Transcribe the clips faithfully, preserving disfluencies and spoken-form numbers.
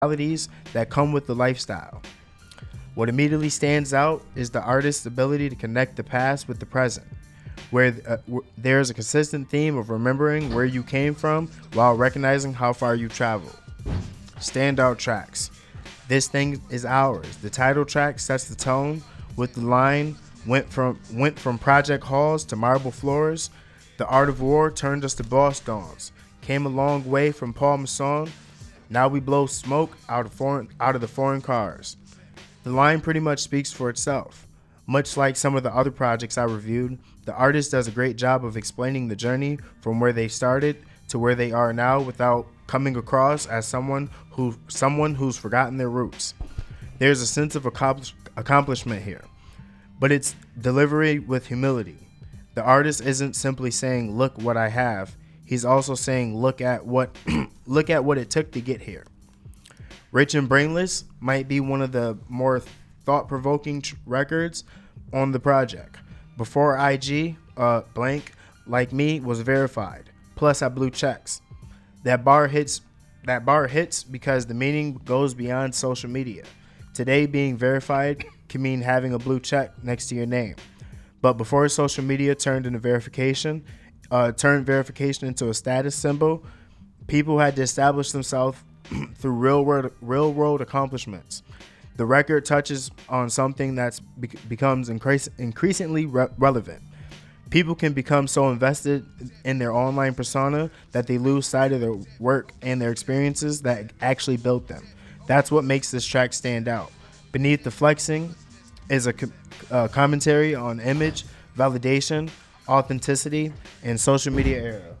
realities that come with the lifestyle. What immediately stands out is the artist's ability to connect the past with the present, where uh, w- there's a consistent theme of remembering where you came from while recognizing how far you traveled. Standout tracks. This thing is ours. The title track sets the tone with the line went from went from project halls to marble floors. The art of war turned us to boss dawns. Came a long way from Paul Masson. Now we blow smoke out of foreign out of the foreign cars. The line pretty much speaks for itself. Much like some of the other projects I reviewed, the artist does a great job of explaining the journey from where they started to where they are now without coming across as someone who someone who's forgotten their roots. There's a sense of accomplish, accomplishment here, but it's delivery with humility. The artist isn't simply saying, "Look what I have." He's also saying, "Look at what look at what it took to get here." Rich and Brainless might be one of the more thought-provoking tr- records on the project. Before I G, uh, blank, like me, was verified. Plus, I blew checks. That bar hits. That bar hits because the meaning goes beyond social media. Today, being verified can mean having a blue check next to your name. But before social media turned into verification, uh, turned verification into a status symbol, people had to establish themselves through real world, real world accomplishments. The record touches on something that be- becomes increase- increasingly re- relevant. People can become so invested in their online persona that they lose sight of their work and their experiences that actually built them. That's what makes this track stand out. Beneath the flexing is a co- uh, commentary on image, validation, authenticity, and social media era.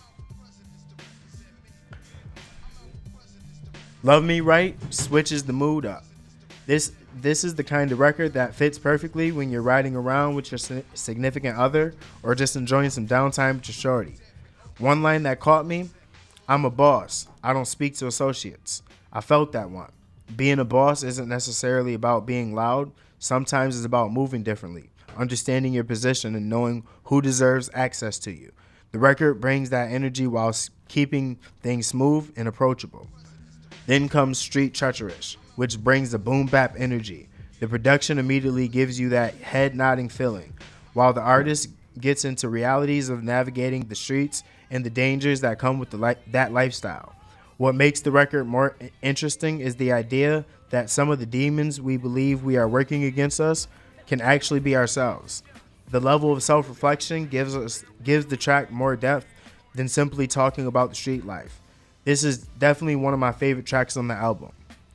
Love Me Right switches the mood up. This this is the kind of record that fits perfectly when you're riding around with your significant other or just enjoying some downtime with your shorty. One line that caught me, "I'm a boss. I don't speak to associates." I felt that one. Being a boss isn't necessarily about being loud. Sometimes it's about moving differently, understanding your position and knowing who deserves access to you. The record brings that energy while keeping things smooth and approachable. Then comes Street Treacherous, which brings the boom bap energy. The production immediately gives you that head nodding feeling, while the artist gets into realities of navigating the streets and the dangers that come with the li- that lifestyle. What makes the record more interesting is the idea that some of the demons we believe we are working against us can actually be ourselves. The level of self-reflection gives us gives the track more depth than simply talking about the street life. This is definitely one of my favorite tracks on the album.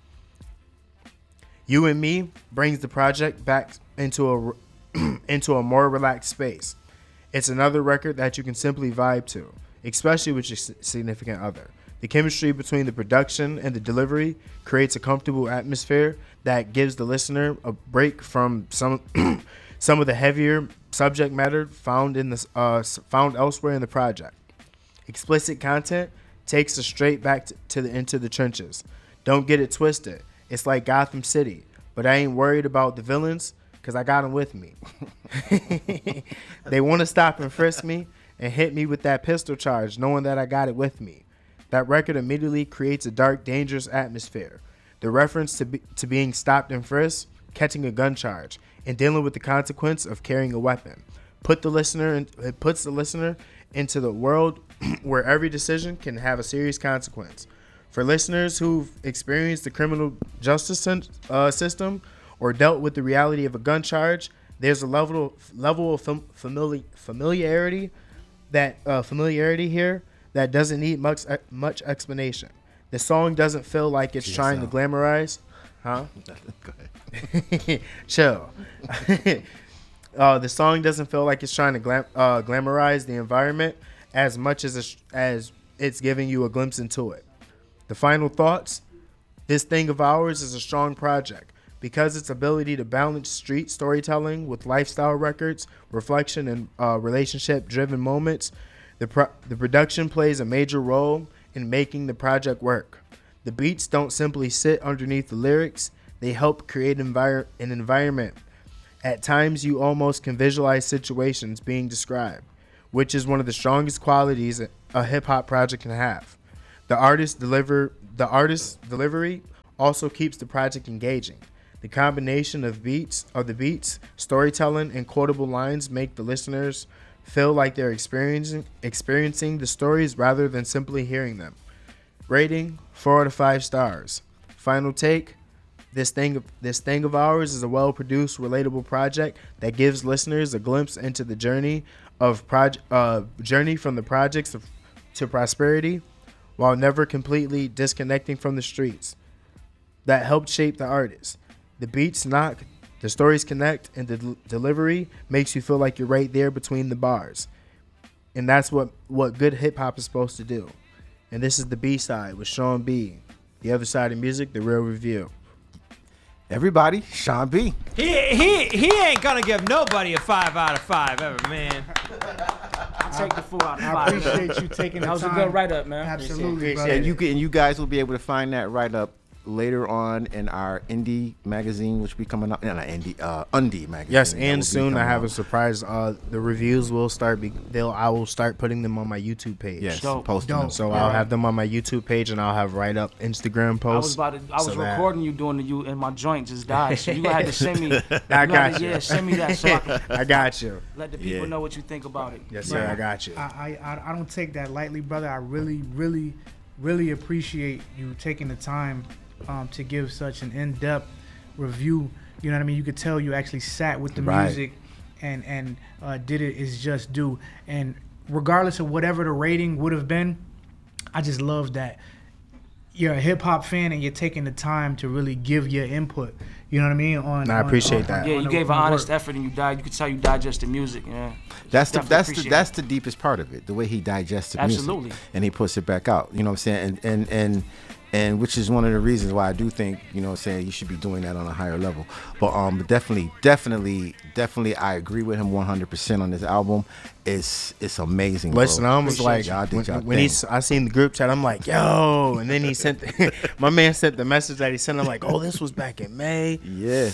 You and Me brings the project back into a into a more relaxed space. It's another record that you can simply vibe to, especially with your significant other. The chemistry between the production and the delivery creates a comfortable atmosphere that gives the listener a break from some some of the heavier subject matter found in this uh, found elsewhere in the project. Explicit content takes us straight back to, to the into the trenches. Don't get it twisted. It's like Gotham City, but I ain't worried about the villains because I got them with me. They want to stop and frisk me and hit me with that pistol charge, knowing that I got it with me. That record immediately creates a dark, dangerous atmosphere. The reference to be, to being stopped and frisked, catching a gun charge, and dealing with the consequence of carrying a weapon, put the listener in, it puts the listener into the world where every decision can have a serious consequence. For listeners who've experienced the criminal justice uh, system or dealt with the reality of a gun charge, there's a level level of fam- famili- familiarity that uh, familiarity here that doesn't need much much explanation. The song doesn't feel like it's trying to glamorize, huh? Go ahead. Chill. uh, the song doesn't feel like it's trying to glam- uh, glamorize the environment as much as it's, as it's giving you a glimpse into it. The final thoughts: this thing of ours is a strong project because its ability to balance street storytelling with lifestyle records, reflection, and uh, relationship-driven moments. The, pro- the production plays a major role in making the project work. The beats don't simply sit underneath the lyrics, they help create envir- an environment. At times, you almost can visualize situations being described, which is one of the strongest qualities a hip-hop project can have. The artist deliver the artist's delivery also keeps the project engaging. The combination of beats of the beats, storytelling, and quotable lines make the listeners feel like they're experiencing experiencing the stories rather than simply hearing them. Rating: four out of five stars. Final take: This thing of this thing of ours is a well-produced, relatable project that gives listeners a glimpse into the journey of project uh, journey from the projects of, to prosperity, while never completely disconnecting from the streets that helped shape the artist. The beats knock, the stories connect, and the del- delivery makes you feel like you're right there between the bars. And that's what, what good hip-hop is supposed to do. And this is the B-side with Sean B. The Other Side of Music, The Real Review. Everybody, Sean B. He he he ain't gonna give nobody a five out of five ever, man. I'll take the four out of I five. appreciate you taking the That was a time. good write-up, man. Absolutely, Appreciate brother. And you can, and you guys will be able to find that right up later on in our indie magazine, which will be coming out. No, not indie, uh, Undie magazine. Yes, that will and be soon I coming have a out. surprise. Uh, the reviews will start. Be, they'll I will start putting them on my YouTube page. Yes, Dope. posting Dope. them. So Yeah. I'll have them on my YouTube page, and I'll have write up Instagram I was posts. about to, I was so that- recording you doing the you and my joint just died. So you gonna have to send me. you I gonna got have to- you. Yeah, send me that so I can I got you. let the people Yeah. know what you think about it. Yes, sir. Right. I got you. I, I I don't take that lightly, brother. I really, really, really appreciate you taking the time um, to give such an in-depth review. You know what I mean? You could tell you actually sat with the Right. music and and uh, did it is just due. And regardless of whatever the rating would have been, I just love that you're a hip hop fan and you're taking the time to really give your input. You know what I mean? On I on- appreciate on- that. Yeah, on you the- gave an on the honest work. effort and you died. You could tell you digested music. Yeah. That's the Definitely that's the appreciate that's it. the deepest part of it. The way he digests the Absolutely. music and he puts it back out. You know what I'm saying? And and and and which is one of the reasons why I do think, you know what I'm saying, you should be doing that on a higher level. But um definitely definitely definitely I agree with him one hundred percent on this album. It's it's amazing. bro. Listen, I was like, y'all did when, y'all when thing. he, s- I seen the group chat, I'm like, yo, and then he sent, the, my man sent the message that he sent. I'm like, oh, this was back in May. Yeah.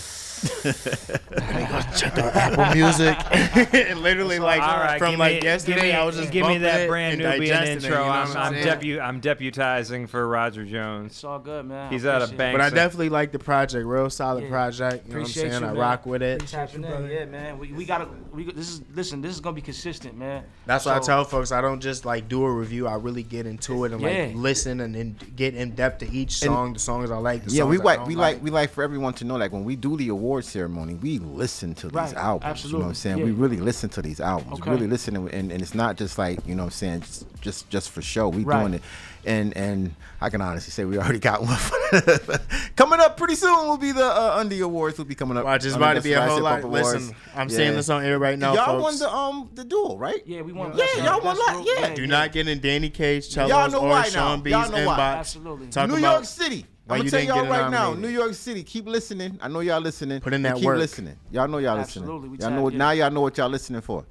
Check out Apple Music. and literally, like, All right, from give like me, yesterday, give me, I was just give me bumping that it brand and Nubian digesting it, intro. you know I'm what I'm, saying? debu- I'm deputizing for Roger Jones. It's all good, man. He's I out of appreciate bank. But I definitely like the project, real solid Yeah. project. You know what I'm Appreciate saying? you, I man. rock with it. it. Tapping in, yeah, man. We, we gotta. We this is listen. This is gonna be consistent, man. That's why I So- tell folks I don't just like do a review. I really get into it and Yeah. like listen and then get in depth to each song. The songs I like. The Yeah, we songs I like don't we like we like for everyone to know, like, when we do the award ceremony, we listen to these Right, albums. You know what I'm absolutely, saying? yeah. We really listen to these albums. Okay. Really listen, and, and and it's not just like, you know what I'm saying, just just, just for show. We Right. doing it, and and I can honestly say we already got one coming up pretty soon. Will be the uh, Undie Awards. Will be coming up. Watch, it's Under about to the be a Splash whole Hip lot. Hop Listen, Awards. I'm Yeah. saying this on air right now, Y'all folks. won the um the duel, right? Yeah, we want. Yeah, best- y'all won best lot- group. yeah. Do not get in Danny Cage, Y'all Cello's, know or why now. Sean B's Y'all know why. inbox. Absolutely. Talk New about York City. why I'm you gonna tell didn't y'all get right now, nominated. New York City, keep listening. I know y'all listening. Put in and that keep work. listening. Y'all know y'all Absolutely, we listening. Y'all tap know in. now. Y'all know what y'all listening for.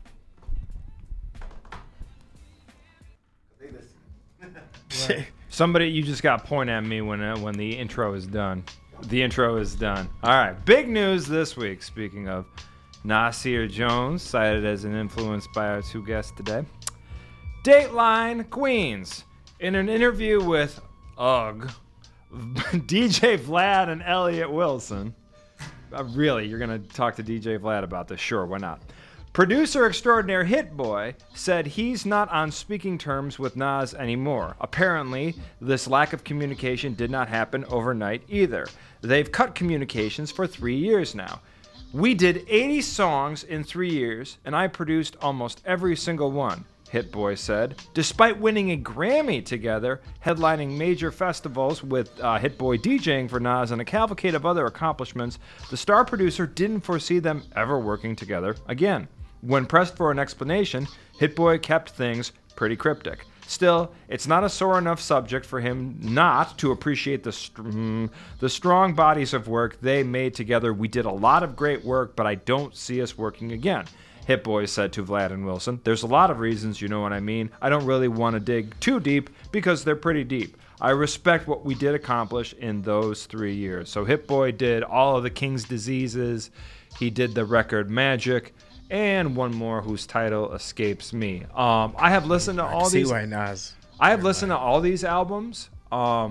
Somebody, you just got to point at me when uh, when the intro is done. The intro is done. All right, big news this week. Speaking of Nasir Jones, cited as an influence by our two guests today. Dateline Queens. In an interview with Ugh, D J Vlad and Elliot Wilson. Uh, really, you're going to talk to D J Vlad about this? Sure, why not? Producer extraordinaire Hit Boy said he's not on speaking terms with Nas anymore. Apparently, this lack of communication did not happen overnight either. They've cut communications for three years now. We did eighty songs in three years, and I produced almost every single one, Hit Boy said. Despite winning a Grammy together, headlining major festivals with uh, Hit Boy DJing for Nas and a cavalcade of other accomplishments, the star producer didn't foresee them ever working together again. When pressed for an explanation, Hit Boy kept things pretty cryptic. Still, it's not a sore enough subject for him not to appreciate the str- the strong bodies of work they made together. We did a lot of great work, but I don't see us working again. Hit Boy said to Vlad and Wilson, "There's a lot of reasons, you know what I mean. I don't really want to dig too deep because they're pretty deep. I respect what we did accomplish in those three years." So Hit Boy did all of the King's Diseases. He did the record Magic. And one more whose title escapes me. Um, I have listened to all See these. why Nas. I have listened to all these albums. Um,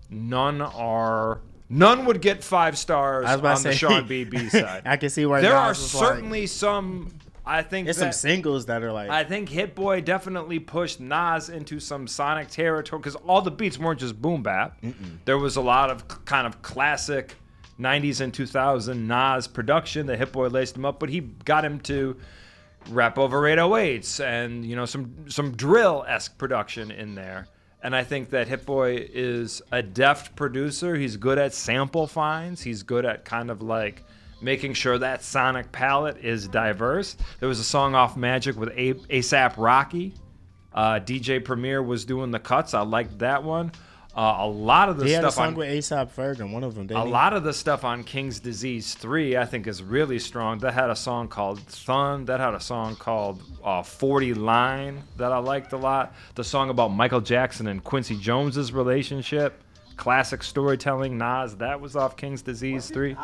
none are none would get five stars I was on about to the say, Sean B B side. I can see why there Nas are was certainly like, some. I think there's that, some singles that are like I think Hit Boy definitely pushed Nas into some sonic territory because all the beats weren't just boom bap. Mm-mm. There was a lot of c- kind of classic nineties and two thousand Nas production that Hit Boy laced him up, but he got him to rap over eight oh eights and you know some some drill-esque production in there. And I think that Hit Boy is a deft producer. He's good at sample finds. He's good at kind of like making sure that sonic palette is diverse. There was a song off Magic with a- ASAP Rocky. Uh, D J Premier was doing the cuts. I liked that one. Uh, a lot of the he had a stuff song on with ASAP Ferg, one of them. a Didn't he? lot of the stuff on King's Disease three, I think, is really strong. That had a song called Thun. That had a song called uh, forty Line that I liked a lot. The song about Michael Jackson and Quincy Jones's relationship, classic storytelling. Nas, that was off King's Disease three.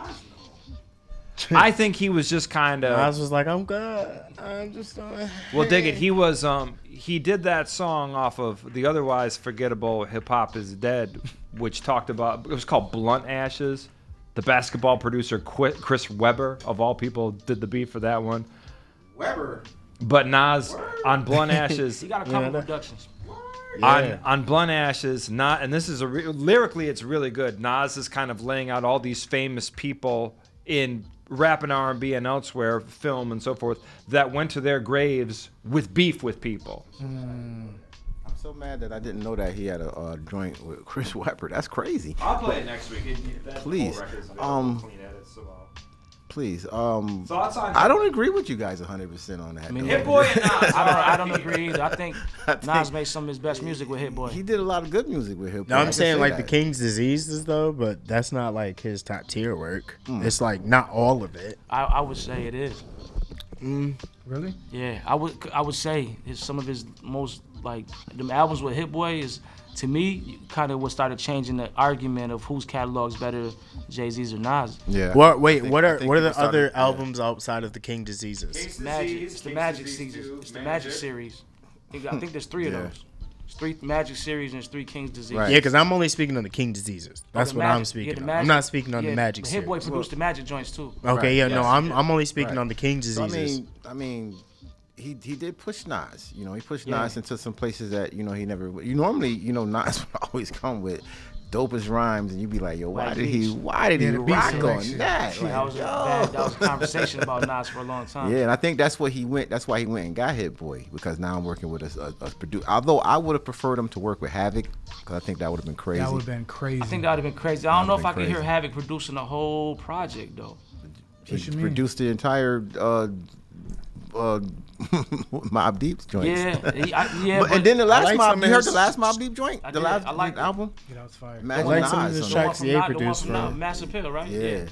I think he was just kind of. Nas was like, I'm good. I'm just. Uh, Well, dig it. He was um he did that song off of the otherwise forgettable Hip Hop Is Dead, which talked about it was called Blunt Ashes. The basketball producer Qu- Chris Webber of all people did the beat for that one. Weber. But Nas on Blunt Ashes He got a couple Yeah, that- productions. on Yeah. on Blunt Ashes, not and this is a re- lyrically it's really good. Nas is kind of laying out all these famous people in rap and R and B and elsewhere, film and so forth, that went to their graves with beef with people. I'm so mad that I didn't know that he had a uh, joint with Chris Webber. That's crazy. I'll play it next week. It, that Please. whole record's available, Um, clean edits, so, uh, Please. Um, Thoughts on I don't agree with you guys one hundred percent on that. I mean, though. Hit Boy and Nas. I don't. I don't agree either. I think I think- Nas made some of his best music with Hit Boy. He did a lot of good music with Hip No, Boy. I I'm can saying say like the that. King's Diseases though, but that's not like his top tier work. Mm. It's like not all of it. I, I would say it is. Really? Yeah, I would. I would say his, some of his most like them albums with Hit Boy is to me kind of what started changing the argument of whose catalog's better, Jay-Z's or Nas. Yeah. What? I Wait, think- what I are think what are people the started- other yeah. albums outside of the King Diseases? Magic. It's the Magic season. It's the Magic series. I think, I think there's three of Yeah. those. It's three Magic series and there's three King's Disease. Right. Yeah, because I'm only speaking on the King Diseases. That's The what Magic- I'm yeah, speaking the on. Magic- I'm not speaking on yeah, the Magic Hit Boy series. produced the Magic joints too. Okay, Right. yeah, no, Yes, I'm he I'm only speaking Right. on the King So, I Diseases. mean, I mean, he he did push Nas. You know, he pushed Yeah. Nas into some places that you know he never. You normally, you know, Nas would always come with dopest rhymes, and you'd be like, yo, why Like did he? beats. Why did Yeah, he the beat rock on selection. that? Like, That was a yo. bad, that was a conversation about Nas for a long time. Yeah, and I think that's what he went. That's why he went and got Hit Boy, because now I'm working with a, a, a producer. Although I would have preferred him to work with Havoc, because I think that would have been crazy. That would have been crazy. I think that would have been crazy. I don't know if been I could hear crazy. Havoc producing a whole project though. he What you mean? produced the entire uh, uh, Mobb Deep joints. Yeah, he, I, yeah. But, but and then the last like Mob, some you of heard his- the last Mobb Deep joint, I the did. last I like it. album. Yeah, that was fire. Imagine like Nas some of on his it. the one tracks from he Nas- the one produced from for Nas- him. Massive Pill, right? Yeah.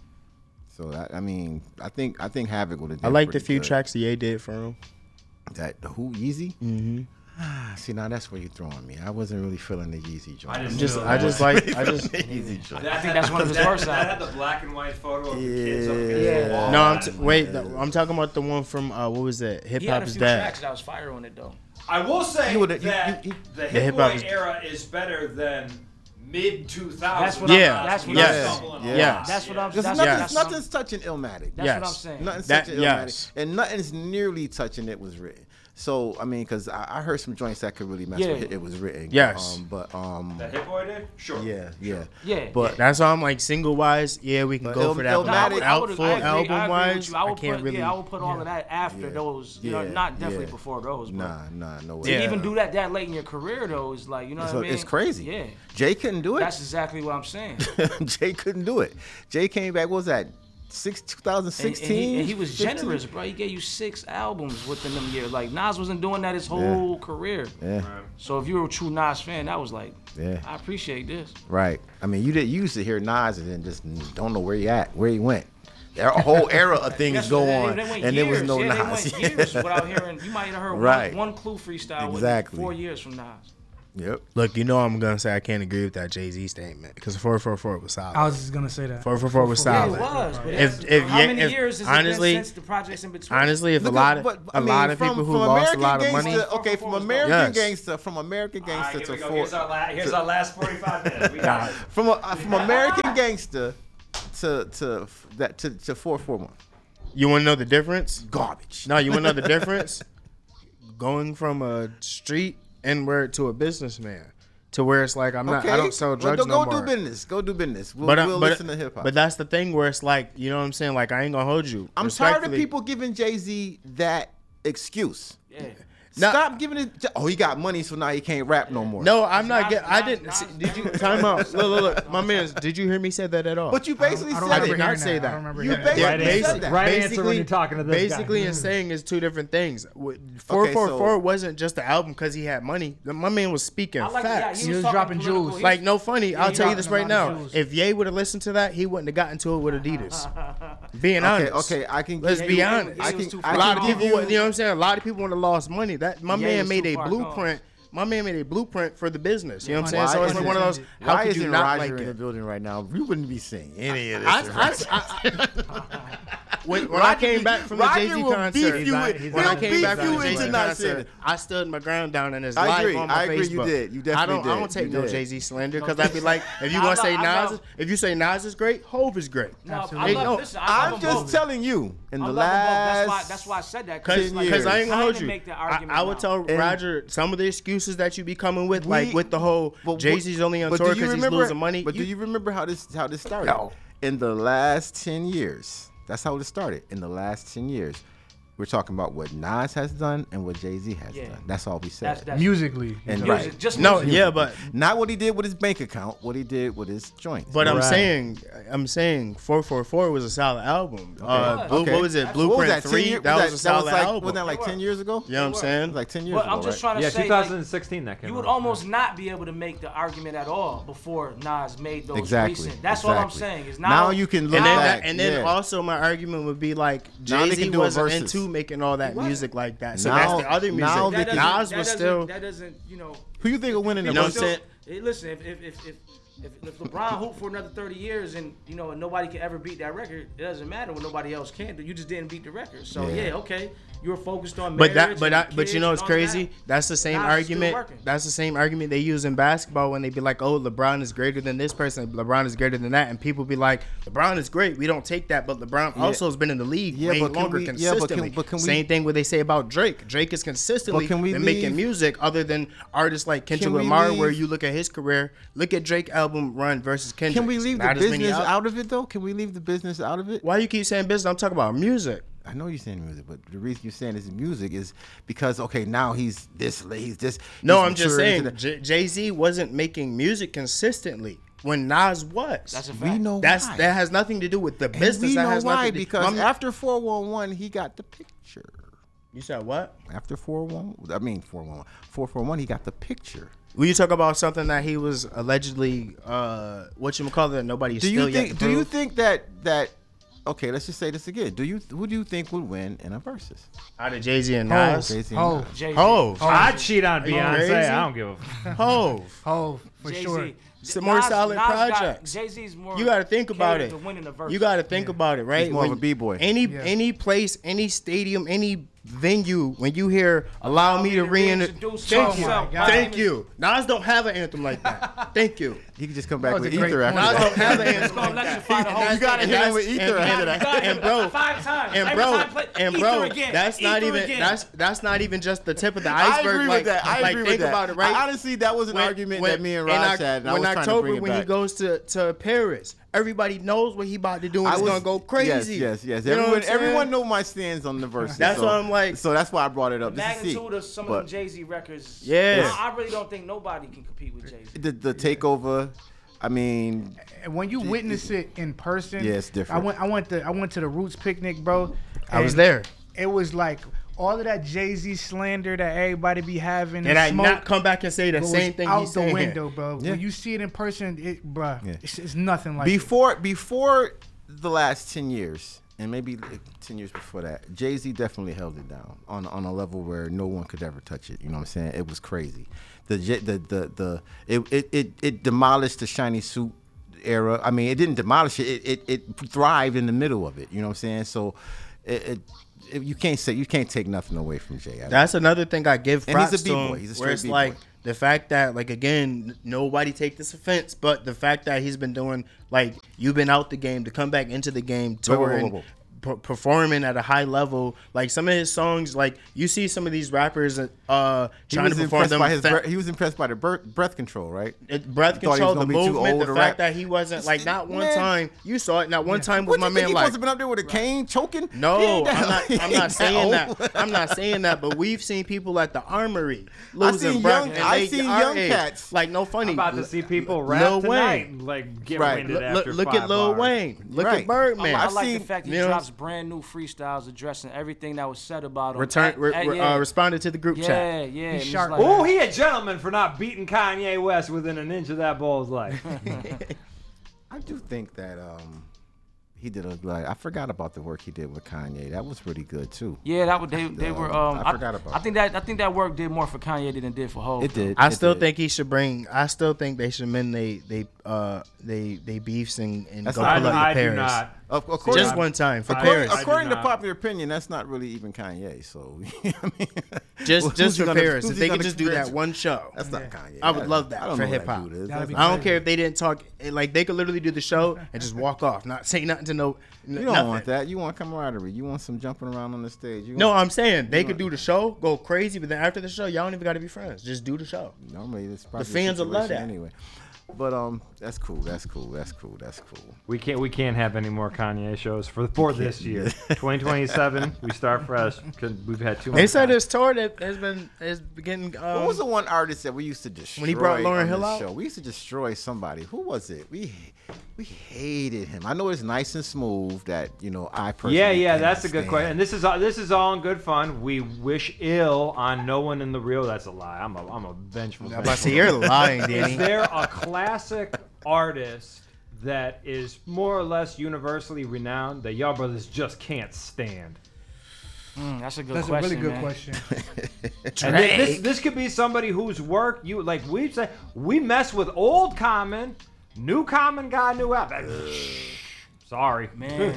So that, I mean, I think I think Havoc would have. I like the few tracks Ye did for him. That who Yeezy? Mm-hmm. See, now that's where you're throwing me. I wasn't really feeling the Yeezy joint. I didn't Just feel I that. just like I just Yeezy joint. I think that's one of his worst That had albums. the black and white photo of the kids up against Yeah. the wall. no. I'm t- wait. The, I'm talking about the one from uh, what was it? Hip He had Hop a is few Dead. tracks that was fire on it though. I will say You would've- you- that you- you- the The Hip hip-hop Boy is- era is better than mid two That's thousands. what I'm- Yeah. that's what Yes. I'm saying. Yeah. Yes. That's what I'm. Because That's, nothing's, that's, nothing's touching Illmatic. that's Yes. what I'm saying. Nothing's That- touching yes. Illmatic. And nothing's nearly touching It Was Written. So, I mean, because I, I heard some joints that could really mess Yeah. with It, it Was Written. Yes. Um, but, um, That Hit Boy did? Sure. yeah, yeah. Yeah, But That's why I'm like single wise. Yeah, we can But go Il- for that. Illmatic- But No, I would- I out would- full I agree- I agree album with wise, you. I, would can't put, really. Yeah, I would put all of that after Yeah. those. You Yeah. know, not definitely Yeah. before those. But nah, nah, no way. to Yeah. even do that that late in your career though is like, you know So what I mean? it's crazy. Yeah, Jay couldn't do it. that's exactly what I'm saying. Jay couldn't do it. Jay came back, what was that? Six, And, and twenty sixteen? he, and he was fifteen? generous, bro. He gave you six albums within them years. Like Nas wasn't doing that his whole career. Yeah, So if you were a true Nas fan, that was like, yeah, I appreciate this. right. I mean, you did. You used to hear Nas and then just don't know where he at, where he went. There a whole era of things That's go what- they- on, they went and there was years. no yeah, Nas. They went years without hearing. You might have heard Right. one, one Clue freestyle Exactly. with four years from Nas. Yep. Look, you know I'm gonna say I can't agree with that Jay-Z statement because four four four was solid. I was just gonna say that. four four four was Yeah, solid. it was. But If- if, if how yeah- many if- years has honestly- it been since the projects in between? Honestly, if Look a lot at- of but, a I mean, lot of from- people who from lost a American lot of Gangsta- money. Okay, from Yes. American Gangster, from American Gangster to four, la- here's our last forty-five minutes. We got it. from a, uh, from American Gangster to to f- that to to four four one. You want to know the difference? Garbage. No, you want to know the difference? Going from a street N-word to a businessman to where it's like I'm not. Okay. I don't sell Well, drugs go, no go more. do business. Go do business. We'll, But, uh, we'll but, listen to hip hop. but that's the thing where it's like, you know what I'm saying? Like, I ain't gonna hold you. I'm tired of Respectfully. people giving Jay-Z that excuse. Yeah. No. Stop giving it. Oh, he got money, so now he can't rap no more. No, I'm not. Nas- Get, I Nas- didn't. Nas- See, did you time out? Look, look, look. My man, did you hear me say that at all? But you basically I don't said remember it. not hearing say that. that. I don't remember You hearing that. basically Right said answer. that. Right answer when you're talking to this guy. basically, and saying is two different things. four Okay, four four so- wasn't just the album because he had money. My man was speaking I like that. facts. He He was, was talking dropping political. jewels. He Like was- no funny. I'll he tell you dropping this a right lot now. of jewels. If Ye would have listened to that, he wouldn't have gotten to it with Adidas. Being Okay, honest. okay, I can. Let's give be you- honest. I He was can. too I A lot can of give people, you. you know what I'm saying? A lot of people would have lost money. That my Yeah, man it's made too a far blueprint. My man made a blueprint for the business. You know what I'm saying? Why So it's isn't- like one of those. How Why could you isn't not Roger like in the it? building right now? You wouldn't be saying any of this. I, I, I, when when I came back from the Roger Jay Z will concert, beef you not- with- he's when he'll I came beef back you from the Jay into Z not saying concert, it. I stood my ground down and it's I live agree. on my I agree. Facebook. You did. You I definitely don't. I did. don't take You no did. Jay Z slander because I'd be like, if you I want to love- say I Nas, love- if you say Nas is great, Hove is great. No, I Absolutely. love, No, listen, I love I'm them just both. telling you. In I the love them both. That's why, last, that's why I said that. Cause, ten like, cause I ain't gonna time hold to you. make the I, argument I would now. tell And- Roger some of the excuses that you be coming with, We- like with the whole But Jay Z's only on but tour do you because he's remember- losing money. But You- do you remember how this how this started? No. In the last ten years, that's how it started. In the last ten years, we're talking about what Nas has done and what Jay Z has Yeah. done. That's all we said. That's, that's Musically. And music, right. just no, music. yeah, but Not what he did with his bank account. What he did with his joints. but I'm Right. saying I'm saying four four four was a solid album. Uh, Blue, Okay. What was it? What Blueprint was that, ten three. year- That was a solid like, album. Wasn't that like ten years ago? You know what I'm It saying? was like ten years But ago. I'm just right? trying to Yeah, say, like, twenty sixteen that came you would out. almost not be able to make the argument at all before Nas made those Exactly. recent. That's all I'm exactly. saying. Is now, Now you can look And then, back. and then yeah. also my argument would be like Now they Jay Z can do a wasn't versus. into making all that Right. music like that. So Now- that's the other music. now they that can- doesn't- Nas that was doesn't- still. that doesn't, you know. Who you think will win in the You know what I'm versus? saying? Hey, listen, if if if if, if, if LeBron hooped for another thirty years and you know and nobody can ever beat that record, it doesn't matter when nobody else can. You just didn't beat the record. So Yeah. yeah, okay, you were focused on But marriage that, but and I, but kids you know and it's all crazy. that. That's the same Nas is still argument. working. That's the same argument they use in basketball when they be like, "Oh, LeBron is greater than this person. LeBron is greater than that," and people be like, "LeBron is great. We don't take that." But LeBron also has been in the league Yeah, way but can longer we- yeah, but consistently. can- but can we- Same thing what they say about Drake. Drake is consistently But can we been leave- making music other than artists like Kendrick Can we Lamar. Where leave- you look at his career, look at Drake album run versus Kendrick. Can we leave the Not as many business al- out of it though? Can we leave the business out of it? Why you keep saying business? I'm talking about music. I know you're saying music, but the reason you're saying this is music is because okay, now he's this, he's this. No, he's I'm just matured saying into J- Jay Z wasn't making music consistently when Nas was. That's a the- fact. We know That's why. that has nothing to do with the And business. we that know has why nothing to, because My- after four one one, he got the picture. you said what? After four one, I mean four one one, four four one, he got the picture. Will you talk about something that he was allegedly uh what you call it? Nobody's Do still you yet think? to Do you prove? think that that? Okay, let's just say this again. Do you who do you think would win in a versus? out of Jay Z and Hov. Nas? Jay-Z and Hov. Nas. Jay-Z. Hove, I'd cheat on you Beyonce. crazy? I don't give a fuck. Hove. Hov, for Jay-Z. sure. It's a more solid project. Got, Jay-Z's more You got to think about catered it. to winning the verse. You got to think about it, right? He's more of When a b-boy. Any Yeah. any place, any stadium, any venue, when you hear "Allow me to reintroduce," reintroduce thank you, myself. God. thank you. Nas don't have an anthem like that. Thank you. He can just come back That was with a great ether point. after Nas that. don't have an It's anthem gonna like that. electrify the whole And You gotta and hit him that's- with ether and- after and- that. And bro, five times. and Every bro, time I play, and ether bro, again, that's not ether even again. that's that's not even just the tip of the I iceberg. agree like, with that. I like agree think with that. about it, right? I, honestly, that was an When- argument when- that me and in Raj Oc- had. And I when was trying to October, bring it when back. he goes to, to Paris, everybody knows what he about to do and I it's was- gonna go crazy. Yes, yes, yes. You know Everyone, what I'm saying? everyone know my stance on the verses. That's so, why I'm like- So that's why I brought it up. The Just to see. magnitude of some But of them Jay-Z records. Yeah. I, I really don't think nobody can compete with Jay-Z. the the takeover. I mean, And when you witness it in person, Yeah, it's different. I went, I went to, I went to the Roots picnic, bro. I was and there. It was like all of that Jay-Z slander that everybody be having, And I smoke, not come back and say the goes same thing out he's the saying window, here. bro. Yeah. When you see it in person, it, bro, Yeah. it's, it's nothing like it. before before the last ten years, and maybe ten years before that, Jay-Z definitely held it down on on a level where no one could ever touch it. You know what I'm saying? It was crazy. The the the the it it it, it demolished the shiny suit era. I mean, it didn't demolish it. It it, it thrived in the middle of it. You know what I'm saying? So, it, it, it you can't say you can't take nothing away from Jay. I That's another thing I give And props he's a to him, B-boy. He's a straight where it's B-boy. like the fact that, like, again, nobody take this offense, but the fact that he's been doing, like, you've been out the game to come back into the game, Whoa, whoa, whoa, touring, whoa, whoa. per- performing at a high level. Like, some of his songs, like, you see some of these rappers uh He trying was to perform impressed them. by his fa- breath, he was impressed by the breath, breath control, right? it- breath Thought he was control, the gonna be too movement, old the to fact rap. that he wasn't, like, not one Man. time, you saw it, not one time What with my you think man, he like, supposed to been up there with a cane choking? He no, ain't I'm that- not. he I'm ain't not saying old. that. I'm not saying that. But we've seen people at the Armory I losing seen breath, young- and I they seen our young age. cats. Like, no funny. I'm about to see people rap Lil tonight, Wayne. like get Right. winded Look, after look, look five at Lil bars. Wayne. Look Right. at Birdman. I I've like seen- the fact that you he know- drops brand new freestyles addressing everything that was said about him. Return. At- Re, at- re- yeah. uh, responded to the group yeah, chat. yeah. He's and it's sharp. like- Oh, he a gentleman for not beating Kanye West within an inch of that bull's life. I do think that um, he did a like. I forgot about the work he did with Kanye. That was really good too. Yeah, that would they they were. Um, I forgot about I think that I think that work did more for Kanye than it did for Hov. It did. I It still did. think he should bring. I still think they should mend they they uh they they beefs and, and That's go not- pull I, up the I do Paris. not. Of, of course, Just one time for According, Paris. I do according to not. popular opinion, that's not really even Kanye. So, I mean, Just who's just he for gonna- Paris. who's If he they could gonna just do compare that to? one show. That's not Kanye. I would That- love that I don't for know who hip hop. dude is. That'd That's be not- I don't care if they didn't talk. Like, they could literally do the show and just walk off, not say nothing to no. You don't want that. You want camaraderie. You want some jumping around on the stage. You No, want, I'm saying they could do the show, go crazy, but then after the show, y'all don't even got to be friends. Just do the show. normally it's probably fans a will love situation that. anyway. But um, that's cool. That's cool. That's cool. That's cool. We can't. We can't have any more Kanye shows for for this year. twenty twenty-seven. We start fresh. 'Cause we've had too much. They said time. this tour that has been is beginning. Um, What was the one artist that we used to destroy When he brought Lauryn on Hill this out? show? We used to destroy somebody. Who was it? We we hated him. I know it's nice and smooth that you know I personally. Yeah, yeah, cannot that's a good stand. question. And this is all, this is all in good fun. We wish ill on no one in the real. That's a lie. I'm a I'm a vengeful. I'm about to say vengeful. you're lying, Is Danny. there a classic artist that is more or less universally renowned that y'all brothers just can't stand? Mm, that's a good That's question. a really good man. question. And thi- this this could be somebody whose work you like. We say we mess with old Common, new Common got new album. Sorry, Man.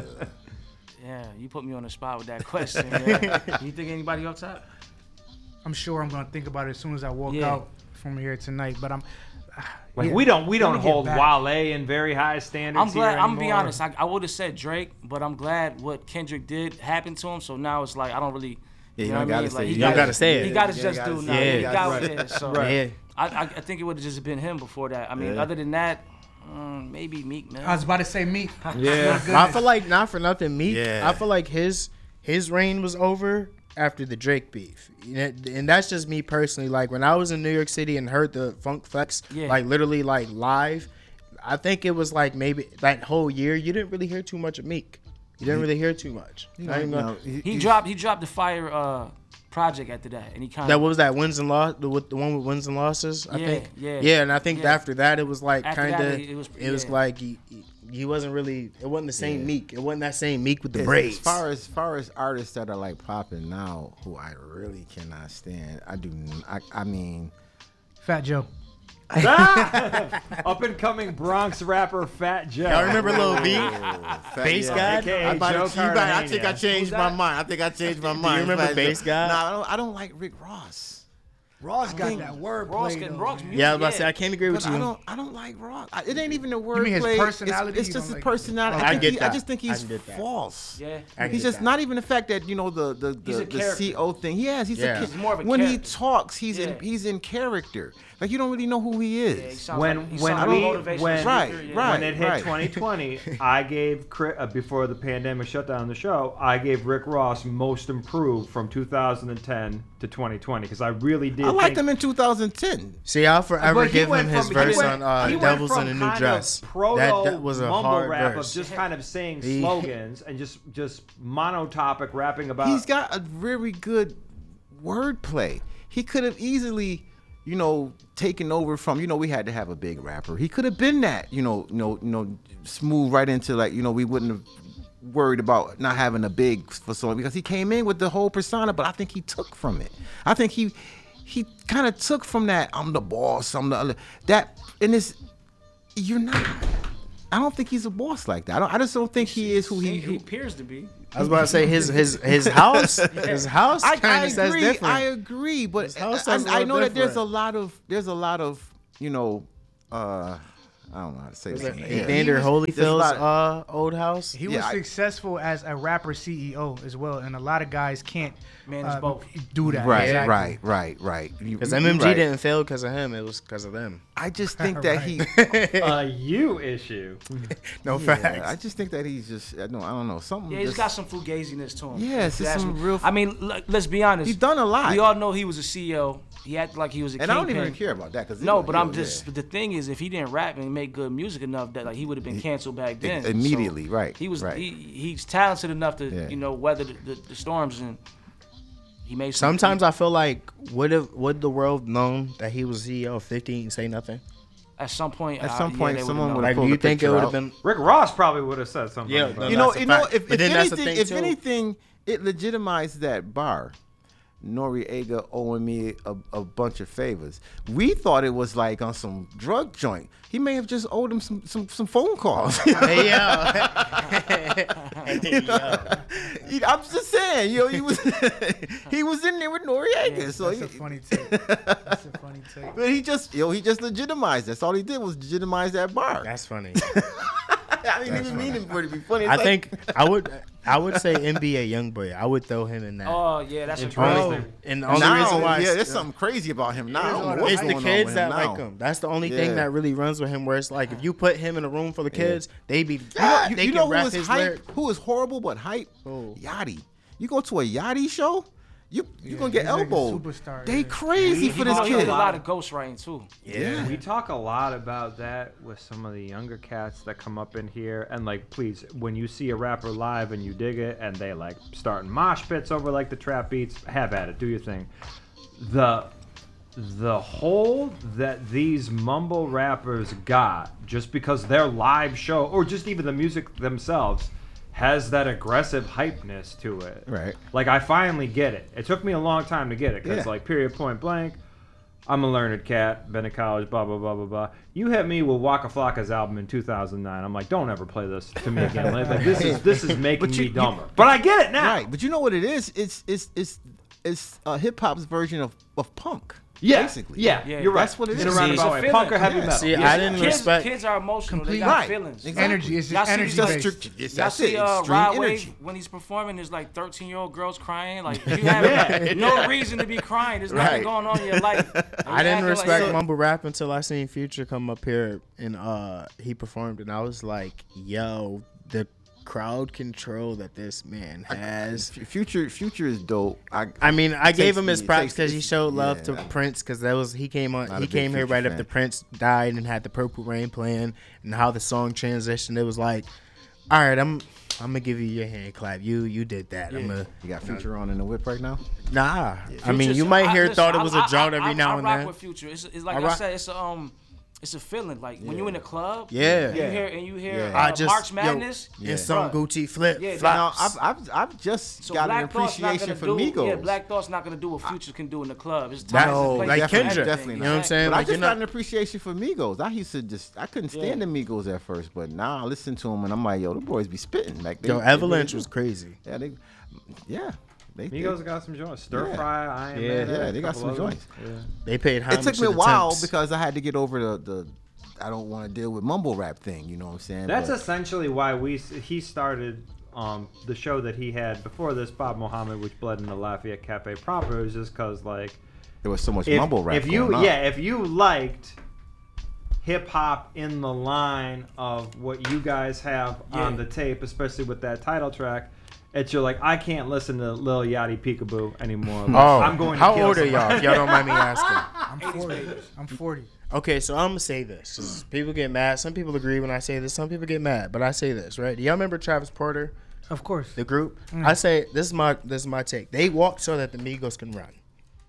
Yeah, you put me on the spot with that question. Man. You think anybody off top? I'm sure I'm gonna think about it as soon as I walk Yeah. out from here tonight. But I'm. Like yeah, we don't we let don't me get hold back. Wale in very high standards. I'm glad. here I'm gonna be anymore. honest. I, I would have said Drake, but I'm glad what Kendrick did happened to him. So now it's like I don't really. Yeah, you know don't what I gotta mean? say Like, it. he You don't got- gotta say it. He got his Yeah, just you do gotta now. say it. He Yeah, got right. what it is. So Yeah. I, I, I think it would have just been him before that. I mean, Yeah. other than that, mm, maybe Meek Mill. I was about to say Meek. Yeah. I feel like not for nothing, Meek. Yeah. I feel like his his reign was over after the Drake beef, You know, and that's just me personally. Like when I was in New York City and heard the Funk Flex, Yeah. like literally like live, I think it was like maybe that whole year you didn't really hear too much of Meek. You didn't really hear too much. You Not know, even you gonna- know, he, he he's- dropped. He dropped the Fire uh, project after that, and he kind That of. what was that wins and loss the with the one with wins and losses. I Yeah, think. yeah. Yeah, and I think Yeah. after that it was like After kind that, of it it was- was, yeah. like he, he he wasn't really it wasn't the same Yeah. Meek. It wasn't that same Meek with the As- braids. As far as far as artists that are like popping now, who I really cannot stand, I do. n- I, I mean, Fat Joe. Up and coming Bronx rapper Fat Joe. Y'all remember Lil V? Fat- Bass yeah. God? A K A I'm about Joe to, you back. I think I Cartagena. changed Who's my that? mind. I think I changed my mind. remember Fat Bass Joe. God? Nah, I don't, I don't like Rick Ross. Ross got think that word Ross play. can- though, Ross man. music. Yeah, I was about to Yeah. say I can't agree with But you. I don't, I don't like Rock. I, it ain't even the word mean his play. personality It's, you it's just don't his like? personality. I think get he, I that. just think I he's can get that. false. Yeah. I He's get just that. not even the fact that you know the the He's the, a the character. C O thing. He has. He's Yeah. a, He's more of a when he character. talks, he's in Yeah. he's in character. Like you don't really know who he is. Yeah, he sounds When like, he when sounds we like a motivational when, speaker, Right, yeah. right. when it hit twenty twenty, I gave Chris, uh, before the pandemic shut down the show, I gave Rick Ross most improved from two thousand ten to twenty twenty because I really did. I liked think, him in two thousand ten. See, I'll forever But he give went him his from- he verse went- on uh, he went "Devils from in a New kind of Dress." Proto That that was a mumble hard rap verse. of just kind of saying He- slogans and just just monotopic rapping about. He's got a very good wordplay. He could have easily, you know, taken over from, you know, we had to have a big rapper. He could have been that, you know, you know, you know, smooth right into like, you know, we wouldn't have worried about not having a big for so long because he came in with the whole persona, but I think he took from it. I think he he kind of took from that. I'm the boss. I'm the other. That and it's you're not. I don't think he's a boss like that. I, don't, I just don't think he is who he. He, Who, he appears to be. I was about to say his his his house his house I, kind I of says agree. different. I agree, but His house I, says a I little know that there's a different. lot of there's a lot of you know. uh I don't know how to say Was this. it Yeah. Evander There's a Holyfield's lot of- uh, old house? He Yeah, was I- successful as a rapper C E O as well, and a lot of guys can't Man, it's uh, both. do that. Right, Exactly. right, right, right. You- Because you- M M G right. didn't fail because of him. It was because of them. I just think that he. A you issue. No Yeah, facts. I just think that he's just. I don't. I don't know. Something. Yeah, he's just- got some fugaziness to him. Yeah, it's If you just ask some me. real- I mean, look, let's be honest. He's done a lot. We all know he was a C E O. He acted like he was a and I don't kingpin. even care about that. Cause No, he- but yeah, I'm yeah. just. But the thing is, if he didn't rap and make good music enough, that like he would have been canceled back then. So immediately, right, He was. right. He, he's talented enough to Yeah. you know weather the, the, the storms, and he made. Some, Sometimes I feel like would have would the world known that he was C E O of fifty and say nothing? at some point. At uh, some yeah, point, they would've someone known. would've Like, do pulled you the think it picture would have out. been? Rick Ross probably would have said something. Yeah, about no, it. You know, that's a you know, fact. if, But if then that's the anything, thing, if too. anything, it legitimized that bar. Noriega owing me a, a bunch of favors. We thought it was like on some drug joint. He may have just owed him some some, some phone calls. Hey, yo. You know? He- I'm just saying, yo, he was he was in there with Noriega. Yeah, so that's he, a funny take. That's a funny take. but he just yo, he just legitimized. That's all he did was legitimize that bar. That's funny. I didn't even mean it for it to be funny. It's I like- think I would I would say N B A YoungBoy. I would throw him in that. Oh yeah, that's a Interesting. great. Only- and the only now, reason why yeah, there's something crazy about him now. I don't know what's it's the going on kids with that him like now. him. That's the only Yeah. thing that really runs with him. Where it's like if you put him in a room full of kids, they be You know, you, they you can know who rap is his hype? lyric. Who is horrible but hype? Who? Yachty. You go to a Yachty show, you you gonna get he's like a elbowed. superstar, They yeah. crazy He, for he, this he did kid. a lot of ghostwriting too. Yeah. We talk a lot about that with some of the younger cats that come up in here, and like, please, when you see a rapper live and you dig it, and they like starting mosh pits over like the trap beats, have at it, do your thing. The the hold that these mumble rappers got just because their live show, or just even the music themselves, has that aggressive hypeness to it. Right. Like, I finally get it. It took me a long time to get it because, Yeah. like, period, point blank. I'm a learned cat, been to college, blah, blah, blah, blah, blah. You hit me with Waka Flocka's album in two thousand nine. I'm like, don't ever play this to me again. Like, like, this is this is making But you- me you- dumber. But I get it now. Right, but you know what it is? It's it's it's it's uh, hip hop's version of, of punk. Yeah, basically. yeah, Yeah. you're right. That's what it In a is. roundabout It's a way. feeling. Punk or heavy Yeah. metal. See, Yes. I didn't Kids, respect. kids are emotional. Complete- They got right. feelings. Exactly. Energy. It's Y'all just see- energy Just based. tr- it's- Y'all that's see it. uh, Extreme Rod energy. Wave when he's performing, there's like thirteen year old girls crying. Like you have no reason to be crying. There's nothing Right. going on in your life. And I you didn't acting respect like, mumble rap until I seen Future come up here and uh he performed, and I was like, yo, the crowd control that this man has. F- Future Future is dope. I I mean, I gave takes him his me- it props takes- because he it's- showed love yeah. to Prince, because that was he came on Not a he big came here Future right fan. after Prince died and had the Purple Rain playing, and how the song transitioned. It was like, all right, I'm I'm gonna give you your hand clap. You you did that. I'm gonna you got Future on in the whip right now. nah. I mean, Future's- you might I- hear listen, thought it I- was I- a drought I- every I- now I and rock then. with Future. It's, it's like I I, rock- said, it's a um, it's a feeling. Like when you in the club, Yeah. and you hear and you hear Yeah. uh, I just March yo, Madness. and some Bruh. Gucci flip Yeah, Now flops. I've I've, I've just So got an Black Thought's not appreciation gonna for do, Migos. Yeah, Black Thought's not gonna do what Future can do in the club. It's That- time No, and place like for Kendrick, everything. definitely you know what I'm saying? But I Like, just you're got not- an appreciation for Migos. I used to just I couldn't stand Yeah. the Migos at first, but now I listen to them and I'm like, yo, the boys be spitting. Like they, Yo, they Avalanche really was do. crazy. Yeah, they, yeah, they. Migos they- got some joints. Stir Yeah. Fry, Iron Yeah, Man. yeah, a they got couple some others. joints. Yeah. They paid homage It took to me a the while Temps. because I had to get over the the. I don't want to deal with mumble rap thing. You know what I'm saying? That's But- essentially why we he started um, the show that he had before this, Bob Mohammed, which bled into Lafayette Cafe proper. It was just because like there was so much if, mumble rap. if you going on. yeah if you liked hip hop in the line of what you guys have on Yeah. the tape, especially with that title track. It's you're like, I can't listen to Lil Yachty Peekaboo anymore. Oh, I'm going to how kill old are y'all? somebody. If y'all don't mind me asking. I'm forty. I'm forty. Okay, so I'm gonna say this. 'Cause people get mad. Some people agree when I say this. Some people get mad, but I say this, right? Do y'all remember Travis Porter, Of course. the group? I say this is my this is my take. They walked so that the Migos can run.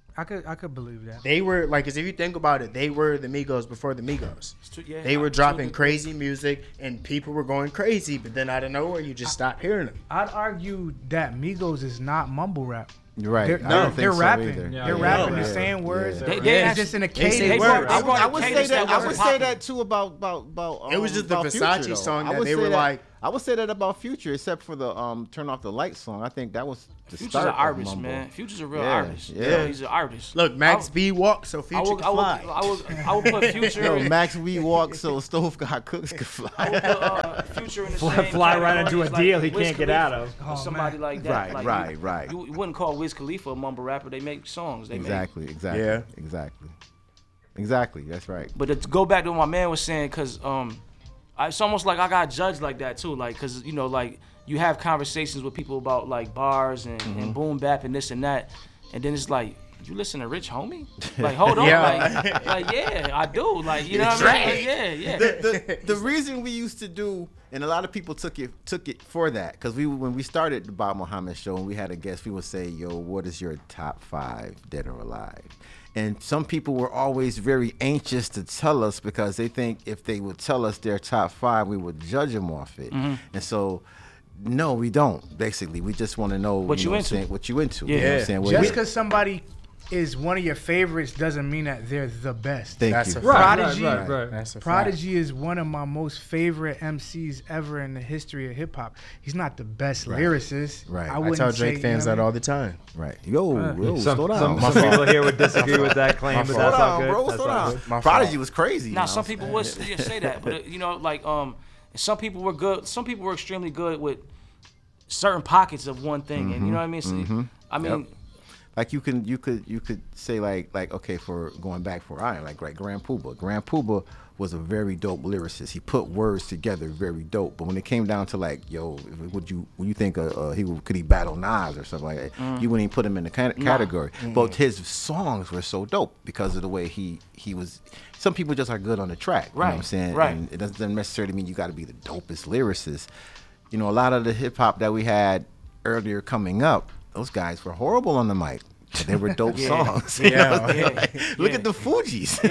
I could I could believe that. They were like, cause if you think about it, they were the Migos before the Migos. Too, yeah, They were I- dropping too- crazy music, and people were going crazy. But then out of nowhere, you just stopped hearing them. I'd argue that Migos is not mumble rap. You're right. They're, I they're, don't think they're so rapping. either. Yeah, they're yeah, rapping. yeah. They're saying words. Yeah. They, It's they actually, just in a they cadence. say they words. brought, they I would, brought I a would say cadence that. I would wasn't say popular. that too about about about. Um, It was just the about Versace Future, though. song I that would they say were that- like- I would say that about Future, except for the um "Turn Off the Lights" song. I think that was the Future's start an of artist, mumble. man. Future's a real Yeah, artist. yeah. Yeah, he's an artist. Look, Max I- B walked, so Future I would, could I would, fly. I would, I would put Future. Yo, in, Max we walk so Stove Got Cooks could fly. I would put uh, Future in the Fly- same fly right category into a as, like, deal he Wiz can't get Khalifa out of. or Oh, somebody man. like that. Right, like, right, you, right. You, you wouldn't call Wiz Khalifa a mumble rapper. They make songs. They make Exactly, exactly, Yeah. exactly, exactly. That's right. But to go back to what my man was saying, cause um, I, it's almost like I got judged like that too, like, cause you know, like you have conversations with people about like bars and, Mm-hmm. and boom bap and this and that, and then it's like, you listen to Rich Homie? Like, hold on, Yeah. like, like, yeah, I do, like, you know what I mean? Like, yeah, yeah. the, the the reason we used to do, and a lot of people took it took it for that, because we when we started the Bob Muhammad show and we had a guest, we would say, "Yo, what is your top five, dead or alive?" And some people were always very anxious to tell us because they think if they would tell us their top five, we would judge them off it. Mm-hmm. And so, no, we don't. Basically, we just want to know What you know into. What, I'm saying, what you into. Yeah. You know what I'm saying? What Just we- because somebody is one of your favorites doesn't mean that they're the best. Thank That's you. a Right, Prodigy- right, right, right. That's a fact. Prodigy is one of my most favorite M Cs ever in the history of hip hop. He's not the best Right. lyricist. Right. I I, I wouldn't tell say, Drake you fans know that what all the time. Right. Yo, yo, Some, slow down. some, My some fault. people here would disagree with that claim, My but fault. that's Slow all down, good. bro. That's Slow all down. good. My Prodigy fault. was crazy. Now you some know? people would yeah, say that, but uh, you know, like um, some people were good. Some people were extremely good with certain pockets of one thing, and you know what I mean. So, I mean, Yep. Like you can, you could, you could say like, like okay, for going back for Iron, like right, Grand Poobah. Grand Poobah was a very dope lyricist. He put words together, very dope. But when it came down to like, yo, would you, when you think uh, uh, he would- could he battle Nas or something like that, Mm. you wouldn't even put him in the ca- category. But his songs were so dope because of the way he he was. Some people just are good on the track. You know what I'm Right, saying? right. And it doesn't necessarily mean you got to be the dopest lyricist. You know, a lot of the hip hop that we had earlier coming up, those guys were horrible on the mic. But they were dope Yeah. songs. You Yeah. know what I'm saying? Yeah. Like, look Yeah. at the Fugees.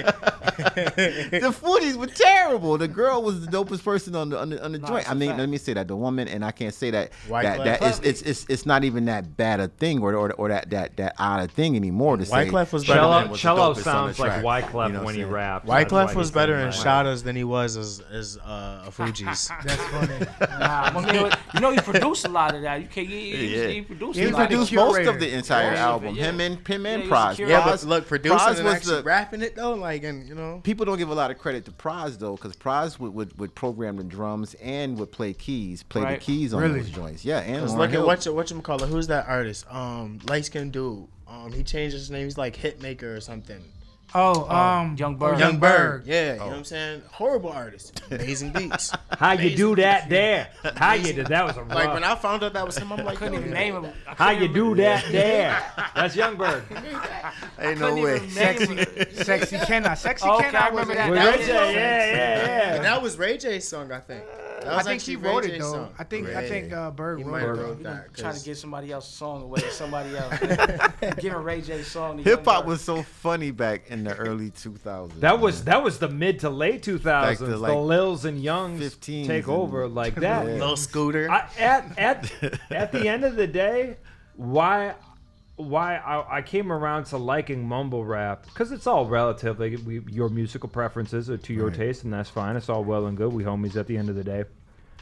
the Fugees were terrible. The girl was the dopest person on the on the, on the Nah, joint. it's I a mean, fact. let me say that the woman, and I can't say that White that, Clef. that it's, it's it's it's not even that bad a thing or or, or that that that odd a thing anymore to say. Wyclef was better Cello, than was the cello dopest on the sounds like track. Wyclef You know what when I'm he saying? raps. That's Wyclef why was he's better saying in that. Shadows than he was as as uh, a Fugees. That's funny. nah, my man, you know, he produced a lot of that. You can't, he, he, Yeah. he produced He a He lot. produced Of, most curator. of the entire Yeah. album. Yeah. Him and him Yeah, and he was a Praz. curator. Yeah, but Praz- look, producing Praz and was actually the- rapping it though, like, and you know, People don't give a lot of credit to Praz though, because Praz would, would would program the drums and would play keys, play Right. the keys on Really? those joints. Yeah, and Cause Lauryn look at Hill. what you what you call it. Who's that artist? Um, light skinned dude. Um, he changed his name. He's like Hitmaker or something. Oh, um, Young oh, Berg. Young Berg. Yeah, Oh. you know what I'm saying. Horrible artist. Amazing beats. How you do that there? How you did that was a rough. Like when I found out that was him, I'm like, couldn't yo, even yeah. name him. I How couldn't you do even- that there? That's Youngberg. Ain't couldn't no even way. name Sexy, him. sexy Kenna, sexy Oh, okay, Kenna. I remember that. With That Ray was- J, yeah, yeah, And yeah. that was Ray J's song, I think. That I was think he actually wrote Ray it J's though. song. I think I think uh, Berg He wrote might it. have though. wrote You that. know, trying to 'cause- get somebody else's song away to somebody else. Giving Ray J song. to Hip hop Young Berg. was so funny back in the early two thousands. That was that was the mid to late two thousands. Like the, The, like, Lils and Youngs fifteens take and- over like that. Yeah. Lil Scooter. I, at at at the end of the day, why why I, I came around to liking mumble rap because it's all relative. Like we, your musical preferences are to your Right. taste, and that's fine. It's all well and good. We homies at the end of the day.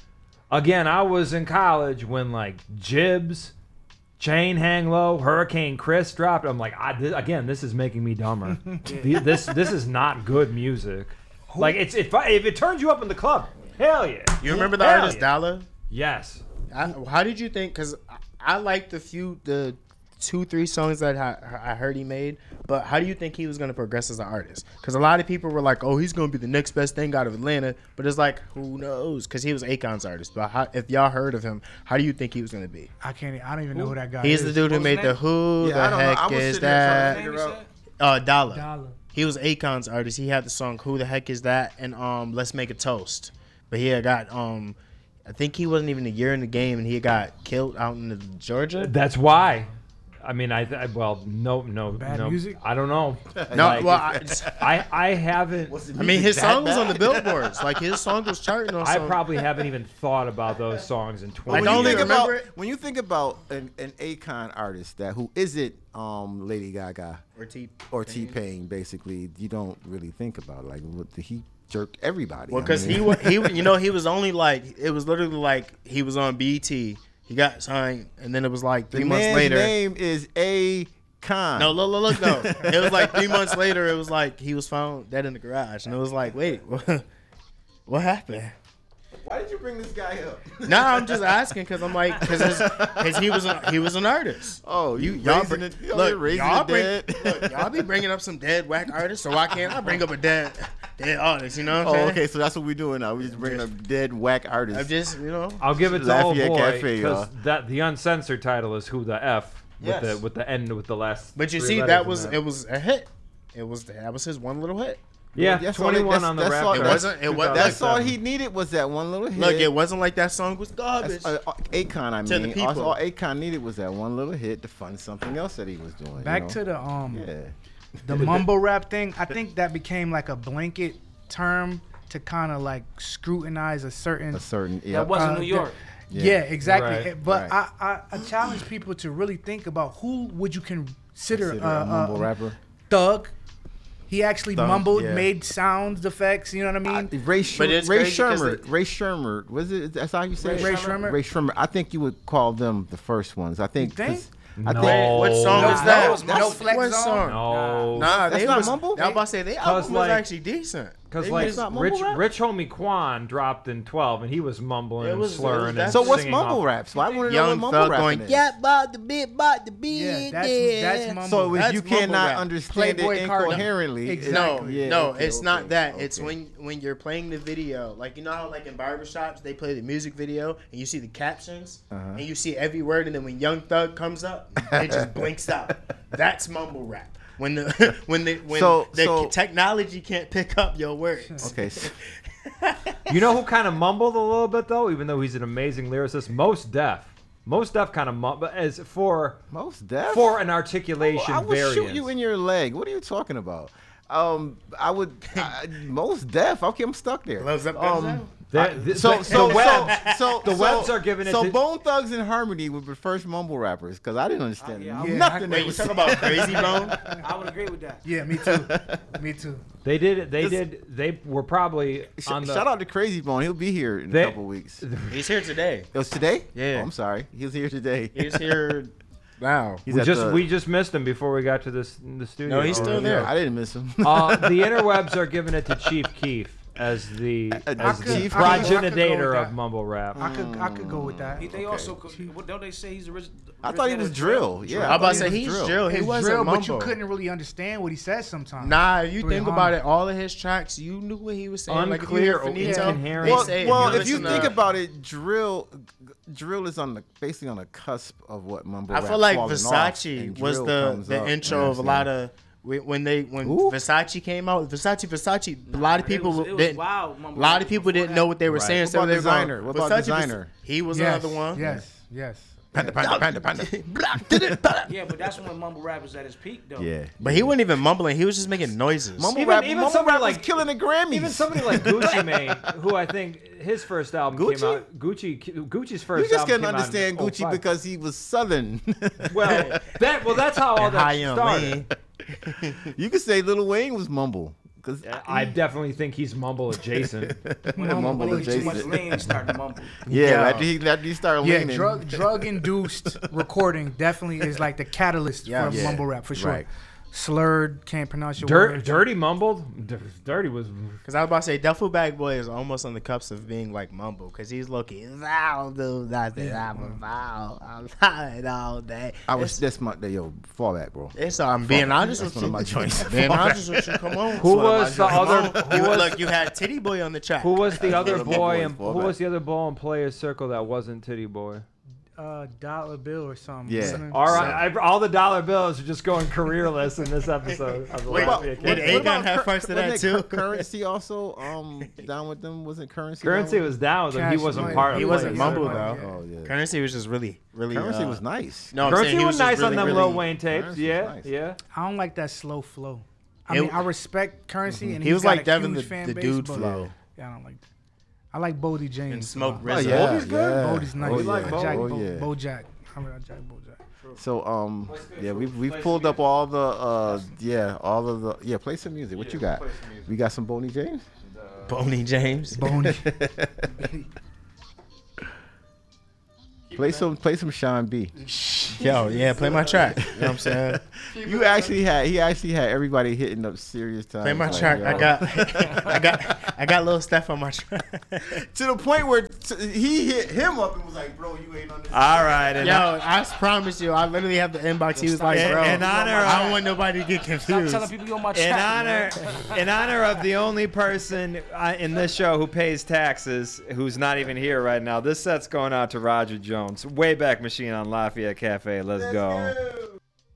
Again, I was in college when like Jibs, Chain Hang Low, Hurricane Chris dropped. I'm like, I, this, again, this is making me dumber. The- this this is not good music. Like it's if I, if it turns you up in the club, hell yeah. You remember the Hell artist yeah. Dollar? Yes. I, how did you think? Because I, I liked the few, the two, three songs that I, I heard he made. But how do you think he was going to progress as an artist? Because a lot of people were like, "Oh, he's going to be the next best thing out of Atlanta." But it's like, who knows? Because he was Akon's artist. But how, if y'all heard of him, how do you think he was going to be? I can't. I don't even know who that guy He's is. the dude who What was made his the Who Yeah, I the don't know. I heck was is sitting there trying to that? Name you figure out. said? Uh, Dollar. Dollar. He was Akon's artist. He had the song "Who the Heck Is That" and um "Let's Make a Toast." But he had got um, I think he wasn't even a year in the game, and he got killed out in the Georgia. That's why. I mean, I, I well, no, no, Bad no. music? I don't know. No, Like, well, I, I, I haven't. I mean, his song was on the billboards. Like his song was charting on. I some- probably haven't even thought about those songs in But twenty. I when don't you even think remember about it. when you think about an, an Akon artist that who isn't um, Lady Gaga Or T or T Pain, basically, you don't really think about it. Like what the, he jerked everybody. Well, I because mean, he wa- he you know he was only like it was literally like he was on B E T. He got signed, and then it was like the three months man's later. name is Akon. No, look, look, look, no. It was like three months later. It was like he was found dead in the garage, and it was like, wait, what, what happened? Why did you bring this guy up? Nah, I'm just asking because I'm like, because he was an, he was an artist. Oh, you Y'all, raising br- it? Look, look, raising y'all, it bring, dead. look, y'all be bringing up some dead whack artists, so why can't I bring up a dead dead artist? You know what I'm Oh, saying? okay. So that's what we're doing now. We're just bringing up dead whack artists. I'm just, you know. I'll give it to Lafayette old boy Cafe, because y'all. that the uncensored title is "Who the F" with Yes. the with the end with the last. But you three see, letters that in was that. it was a hit. It was that was his one little hit. Yeah, That's all they- twenty-one that's- on the that's rap. all- It chart. wasn't. It was. That's all seven. he needed was that one little hit. Look, it wasn't like that song was garbage. That's, uh, Akon, I To the mean, people. all, all Akon needed was that one little hit to fund something else that he was doing. Back you know? to the um yeah. the mumble rap thing. I think that became like a blanket term to kind of like scrutinize a certain. a certain. That Yep. wasn't Uh, New York. Yeah, Yeah. exactly. Right, But right. I, I I challenge people to really think about who would you consider, Consider uh, a mumble uh, rapper. Thug. He actually Thug, mumbled, yeah. made sounds, effects. You know what I mean? Uh, Ray, Sher- But it's Ray crazy 'cause Shermer, they- Ray Shermer, was it? That's how you say Ray it? Shermer? Ray Shermer. I think you would call them the first ones. I think. think? 'cause I No. think. What song Nah, was that that? was No Flex What Zone? song? No, Nah, That's they not was, mumble? I was about to say they Cause album was like- actually decent. because They like was- not mumble Rich rap? Rich Homie Quan dropped in twelve, and he was mumbling It and was- it was slurring. that- and So what's singing mumble off- rap? So I want to know what Young mumble Thug rap going, is. yeah, bought the beat, bought the beat. Yeah, that's yeah. that's mumble. So it was That's you mumble cannot rap. understand Playboy it Cardi. incoherently. Exactly. No, Yeah, no, okay, it's okay, not that. It's okay. when when you're playing the video, like you know how like in barbershops they play the music video and you see the captions Uh-huh. and you see every word, and then when Young Thug comes up, it just blinks out. That's mumble rap. When the when the when So- the so- technology can't pick up your words. Okay. so- You know who kind of mumbled a little bit though, even though he's an amazing lyricist. Most Def. Most Def kind of mumbled as for Most Def. for an articulation I would variance. shoot you in your leg. What are you talking about? Um, I would. I, most Def. Okay, I'm stuck there. Loves up, Um, Guns Out? That- th- So, the- so, the webs, so, so, the so, webs are giving it So to- Bone Thugs and Harmony were the first mumble rappers because I didn't understand yeah, Yeah, nothing. I- they Wait, you was talking about Crazy Bone? I would agree with that. Yeah, me too. Me too. They did it. They This- did. They were probably Sh- on the. Shout out to Crazy Bone. He'll be here in They- a couple weeks. It He's here today. was today? Yeah. Oh, I'm sorry. He was here today. He's here. Wow. He's We at just the- we just missed him before we got to this the studio. No, he's still Oh, there. I didn't miss him. Uh, the interwebs are giving it to Chief Keef as the Uh, as I the could- I could- I could go progenitor with of that. mumble rap. I could I could go with that. He, they also could, what, don't they say he's the original? I thought he was drill. Yeah, I'm about to thought say he he's was drill. He It's wasn't drill, mumble. but you couldn't really understand what he said sometimes. Nah, if you Three think hundred. about it, all of his tracks, you knew what he was saying. Like if you hear Unclear or Finito, incoherent. they Well, say it. well You if you listen think to- about it, drill, drill is on the basically on the cusp of what mumble I rap feel like falling off, Versace and was drill the comes the up, intro you know of a what I'm lot of when when they when Who? Versace came out. Versace, Versace. A lot of It people was- it was didn't. wild, A mumble lot rap of people before didn't that. know what they were Right. saying. What so about they were going, Designer? What about Versace was- Designer? He was yes, another one. Yes, yes. Panda, panda, panda, panda. Yeah, but that's when mumble rap was at its peak, though. Yeah, But he wasn't even mumbling. He was just making noises. mumble Even- rap, even mumble somebody rap was like- killing the Grammys. Even somebody like Gucci Mane, who I think his first album Gucci? came out. Gucci Gucci's you first just album couldn't came understand out in Gucci oh five. because he was Southern. well that well that's how all And that high on started. lean. you could say Lil Wayne was mumble because I definitely think he's mumble adjacent. When, Mumble mumble when he too much adjacent. lean, he started to mumble. yeah, Yeah. after he after he started Yeah, leaning. drug drug induced recording definitely is like the catalyst Yeah. for Yeah. mumble rap for sure. Right. Slurred, can't pronounce your Dirt, words. dirty mumbled. D- Dirty was. Because I was about to say, Duffel Bag Boy is almost on the cups of being like mumble. Because he's looking, I'll do nothing. I'm a foul. I'm lying all day. I was It's, that's my yo fall back, bro. it's I'm being honest That's with one you. of my joints. Being honest with you, come on. Who was the other? You, Who was, look, you had Titty Boy on the track. who was the other Little big boy? boys And fall who back. was the other boy in Players Circle that wasn't Titty Boy? uh, dollar bill or something. Yeah. wasn't it? All right, I, all the dollar bills are just going careerless in this episode. Of the Wait, Last what- Week. what- Did Akon have parts of that wasn't it too? Cur- Currency also um down with them? Wasn't Currency? Currency down with was down with him. He Cash wasn't Money. part of He the wasn't place. mumble Yeah. though. them? Oh yeah. Currency was just really, really. Currency uh, was nice. No, I'm Currency saying he was, was nice just on really, them really, Lil Wayne tapes. Currency was Yeah, nice. yeah. I don't like that slow flow. I It- mean, I respect Currency, and He he's was got like a Devin huge the, fan the base, dude but flow Yeah, I don't like that. I like Bodie James. and Smoke a lot. Oh, RZA. yeah, Bodie's good. yeah. Bodie's nice. Oh, We like yeah. Bo. Jack Oh, Bo, yeah. Bojack. I mean, Jack Bojack. So um yeah, we've we've pulled up all the uh yeah all of the yeah play some music. What you got? We got some Boney James. Boney James. Boney. Play some play some Sean B. Yo, yeah, play my track. You know what I'm saying? You actually had he actually had everybody hitting up serious time. Play my Like, track. yo. I got, I got, I got little stuff on my track. to the point where t- he hit him up and was like, "Bro, you ain't on this." All right, and Yo, I promise you, I literally have the inbox. He was like, In- bro, in honor I of- don't want nobody to get Stop confused. telling people you're on my in track. honor, man. in honor of the only person uh, in this show who pays taxes, who's not even here right now, this set's going out to Roger Jones, Wayback Machine on Lafayette Cafe. Let's go.